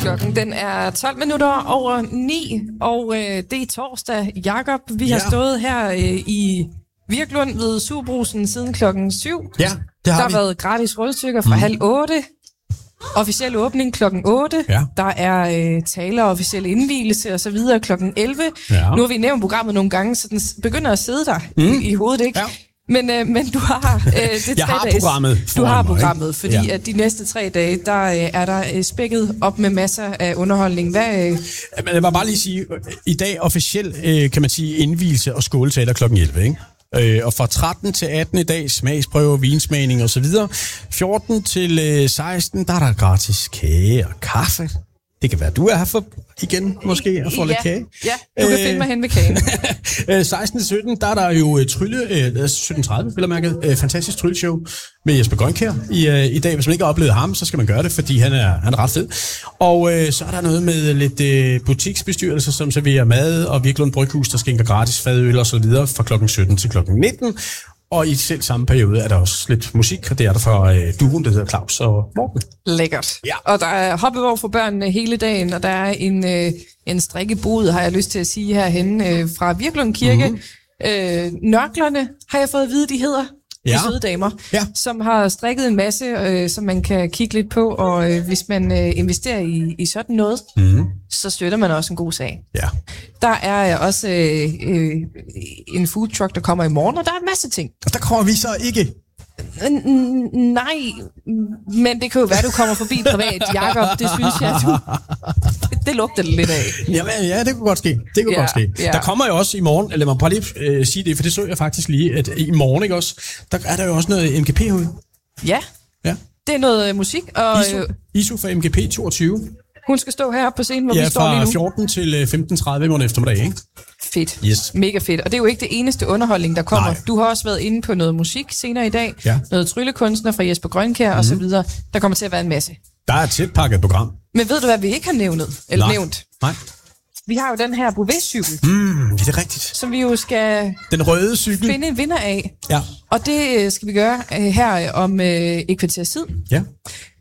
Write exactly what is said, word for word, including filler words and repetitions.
Klokken den er tolv minutter over ni, og øh, det er torsdag. Jakob, vi ja. har stået her øh, i Virklund ved Superbrusen siden klokken syv. Ja, det har Der vi. har været gratis rundstykker fra mm. halv otte. Officiel åbning klokken otte. Ja. Der er øh, taler og officiel indvielse og så videre klokken elleve. Ja. Nu har vi nævnt programmet nogle gange, så den begynder at sidde der mm. i, i hovedet, ikke? Ja. Men, øh, men du har øh, det Jeg har dages, programmet Du har mig, programmet, ikke? fordi Ja. at de næste tre dage, der øh, er der øh, spækket op med masser af underholdning. Hvad, øh, Men jeg vil bare lige sige, i dag officielt, øh, kan man sige, indvielse og skåltaler klokken elleve, ikke? Øh, og fra tretten til atten i dag, smagsprøver, vinsmagning og så videre. fjorten til øh, seksten, der er der gratis kage og kaffe. Det kan være, du er her for igen, måske, og får ja, lidt kage. Ja, du kan øh, finde mig hen ved kagen. seksten til sytten, der er der jo uh, trylle, uh, sytten tredive, vil jeg mærke, uh, fantastisk trylleshow med Jesper Grønkjær i, uh, i dag. Hvis man ikke har oplevet ham, så skal man gøre det, fordi han er, han er ret fed. Og uh, så er der noget med lidt uh, butiksbestyrelser, som serverer mad, og Virklund Bryghus, der skænker gratis fadøl og så videre fra klokken sytten til klokken nitten. Og i selv samme periode er der også lidt musik, og det er der fra øh, duoen, der hedder Claus og Morten. Lækkert. Ja. Og der er hoppevogn for børnene hele dagen, og der er en, øh, en strikkebod, har jeg lyst til at sige herhenne, øh, fra Virklund Kirke. Mm-hmm. Øh, Nørklerne har jeg fået at vide, de hedder. De Ja. søde damer, Ja. som har strikket en masse, øh, som man kan kigge lidt på, og øh, hvis man øh, investerer i, i sådan noget, Mm-hmm. så så støtter man også en god sag. Ja. Der er også øh, øh, en food truck, der kommer i morgen, og der er en masse ting. Og der kommer vi så ikke. N- n- nej, men det kan jo være, du kommer forbi privat, Jakob. Det synes jeg, du... Det, det lugter det lidt af. Jamen, ja, det kunne godt ske. Det kunne Ja, godt ske. ja. Der kommer jo også i morgen, eller lad mig bare lige øh, sige det, for det så jeg faktisk lige, at i morgen, ikke også, der er der jo også noget M G P herude. Ja, Ja. det er noget musik, og I S O, øh, I S O for M G P toogtyve. hun skal stå heroppe på scenen, hvor Ja, vi står lige fra nu. fjorten til femten tredive i morgen eftermiddag, ikke? Fedt. Yes. Mega fedt. Og det er jo ikke det eneste underholdning, der kommer. Nej. Du har også været inde på noget musik senere i dag. Ja. Noget tryllekunstner fra Jesper Grønkjær mm-hmm. og så videre. Der kommer til at være en masse. Der er et tæt pakket program. Men ved du, hvad vi ikke har nævnet? Eller Nej. nævnt? Nej. Vi har jo den her Bouvet-cykel, Mm, det er rigtigt. som vi jo skal Den røde cykel. finde en vinder af. Ja. Og det øh, skal vi gøre øh, her om øh, et kvarters tid. Ja.